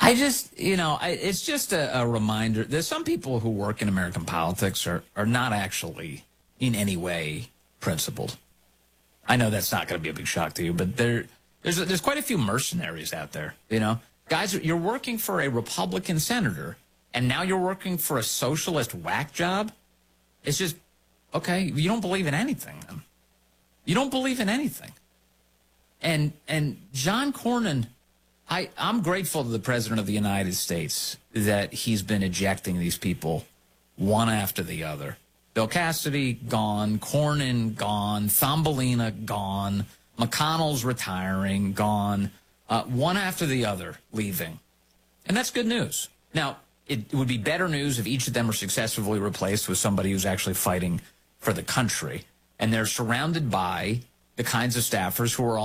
I just, it's just a reminder. There's some people who work in American politics are not actually in any way principled. I know that's not going to be a big shock to you, but there's quite a few mercenaries out there, Guys, you're working for a Republican senator, and now you're working for a socialist whack job? It's just, okay, you don't believe in anything, then. You don't believe in anything. And John Cornyn, I'm grateful to the President of the United States that he's been ejecting these people one after the other. Bill Cassidy, gone. Cornyn, gone. Thumbelina, gone. McConnell's retiring, gone. One after the other leaving. And that's good news. Now, it would be better news if each of them are successfully replaced with somebody who's actually fighting for the country. And they're surrounded by the kinds of staffers who are